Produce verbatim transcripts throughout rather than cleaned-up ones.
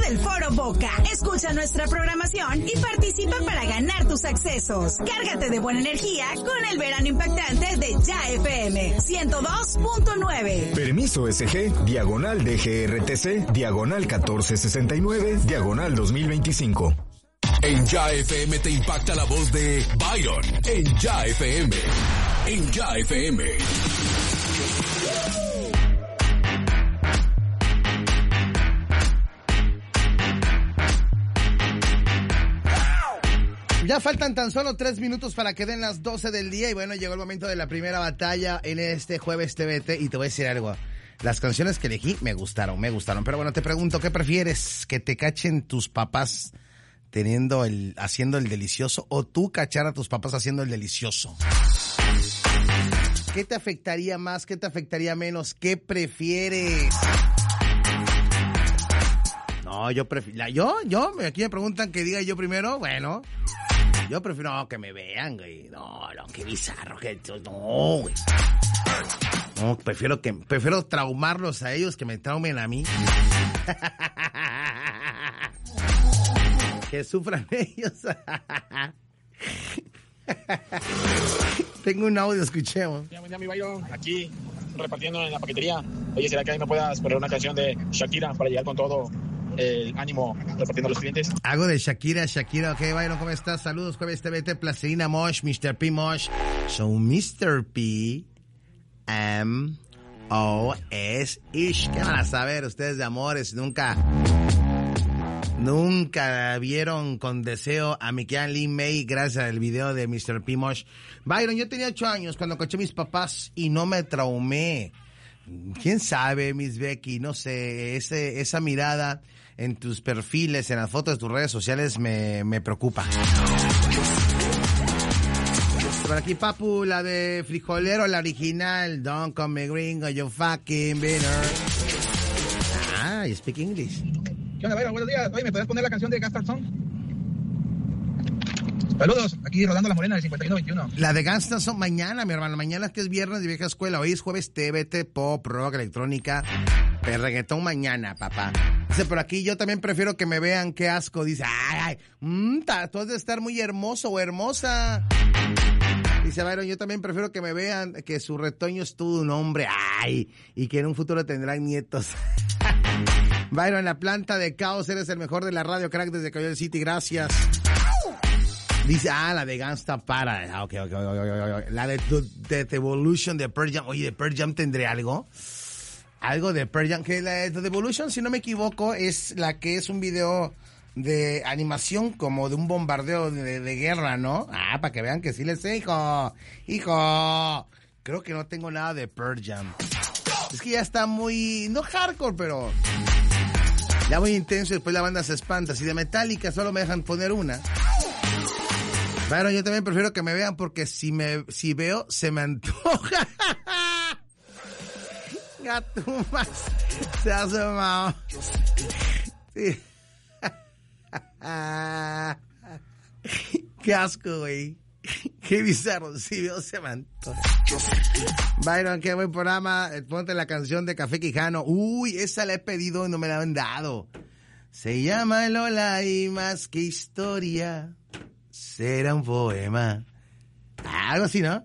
del Foro Boca. Escucha nuestra programación y participa para ganar tus accesos. Cárgate de buena energía con el verano impactante de Ya F M ciento dos punto nueve. Permiso S G, diagonal D G R T C, diagonal catorce sesenta y nueve, diagonal dos mil veinticinco. En Ya F M te impacta la voz de Byron. En Ya F M. En Ya F M. Ya faltan tan solo tres minutos para que den las doce del día y bueno, llegó el momento de la primera batalla en este jueves T V T y te voy a decir algo. Las canciones que elegí me gustaron, me gustaron. Pero bueno, te pregunto, ¿qué prefieres? ¿Que te cachen tus papás teniendo el, haciendo el delicioso o tú cachar a tus papás haciendo el delicioso? ¿Qué te afectaría más? ¿Qué te afectaría menos? ¿Qué prefieres? No, yo prefiero, yo, yo, aquí me preguntan que diga yo primero, bueno, yo prefiero no, que me vean, güey, no, no, qué bizarro, que, no, güey, no, prefiero que, prefiero traumarlos a ellos que me traumen a mí, que sufran ellos. Tengo un audio, escuchemos. Buen día, mi Byron, aquí repartiendo en la paquetería. Oye, ¿será que ahí me puedas poner una canción de Shakira para llegar con todo el ánimo repartiendo a los clientes? Hago de Shakira, Shakira, ok, Byron, ¿cómo estás? Saludos, jueves T V T, Placerina Mosh, mister P Mosh. So, mister P, M, O, S, Ish. ¿Qué van a saber ustedes de amores? Nunca, nunca vieron con deseo a Mikian Lee May gracias al video de mister P Mosh. Byron, yo tenía ocho años cuando caché a mis papás y no me traumé. ¿Quién sabe, Miss Becky? No sé, ese, esa mirada en tus perfiles, en las fotos de tus redes sociales me, me preocupa. Por aquí, Papu, la de frijolero, la original. Don't come me gringo, you fucking bitter. Ah, you speak English. ¿Qué onda, Byron? Buenos días. Oye, ¿me puedes poner la canción de Gangstar Song? Saludos, aquí Rolando La Morena del cincuenta y uno veintiuno. La de Gangstar Song mañana, mi hermano. Mañana es que es viernes de vieja escuela. Hoy es jueves T V T, pop, rock, electrónica, reggaetón mañana, papá. Dice, por aquí yo también prefiero que me vean, qué asco. Dice, ay, ay, mmm, tú has de estar muy hermoso o hermosa. Dice Byron, yo también prefiero que me vean que su retoño es todo un hombre, ay, y que en un futuro tendrán nietos. Byron, la planta de caos, eres el mejor de la radio, crack, desde Coyote City, gracias. Dice, ah, la de Gangsta para. Ah, ok, ok, ok, ok, ok. La de, de, de Evolution de Pearl Jam. Oye, ¿de Pearl Jam tendré algo? Algo de Pearl Jam. Que la de The Evolution, si no me equivoco, es la que es un video de animación como de un bombardeo de, de guerra, ¿no? Ah, para que vean que sí les sé, hijo. Hijo. Creo que no tengo nada de Pearl Jam. Es que ya está muy, no hardcore, pero ya muy intenso y después la banda se espanta. Si de Metallica solo me dejan poner una. Bueno, yo también prefiero que me vean porque si me si veo, se me antoja. Gato más. Se hace mal. Sí. Qué asco, güey. Qué bizarro. Si veo, se me antoja. Byron, qué buen programa. Ponte la canción de Café Quijano. Uy, esa la he pedido y no me la han dado. Se llama Lola y más que historia. Será un poema. Algo así, ¿no?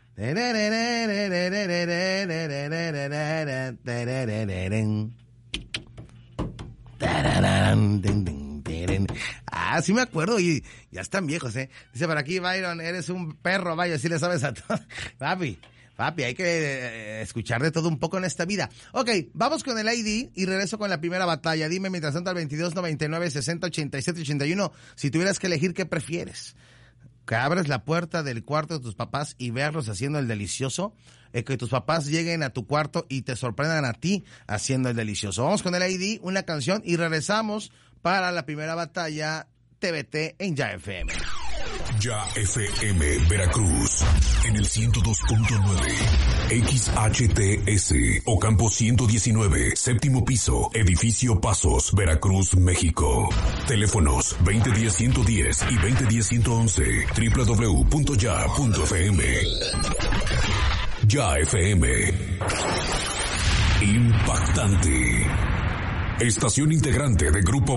Ah, sí me acuerdo y ya están viejos, ¿eh? Dice por aquí, Byron, eres un perro, vaya, si le sabes a todo. Papi, papi, hay que eh, escuchar de todo un poco en esta vida. Ok, vamos con el I D y regreso con la primera batalla. Dime mientras tanto al veintidós noventa y nueve sesenta ochenta y siete ochenta y uno si tuvieras que elegir qué prefieres. Que abres la puerta del cuarto de tus papás y vearlos haciendo el delicioso, eh, que tus papás lleguen a tu cuarto y te sorprendan a ti haciendo el delicioso. Vamos con el I D, una canción y regresamos para la primera batalla T V T en Ya F M. Ya F M Veracruz en el ciento dos punto nueve, X H T S Ocampo ciento diecinueve, séptimo piso, edificio Pasos, Veracruz, México. Teléfonos veinte diez ciento diez y veinte diez ciento once, doble u doble u doble u punto ya punto f m. Ya F M. Impactante. Estación integrante de Grupo